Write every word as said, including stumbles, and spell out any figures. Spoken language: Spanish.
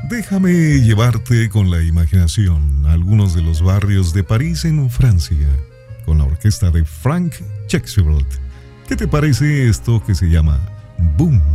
Déjame llevarte con la imaginación a algunos de los barrios de París en Francia, con la orquesta de Frank Chexfield. ¿Qué te parece esto que se llama Boom?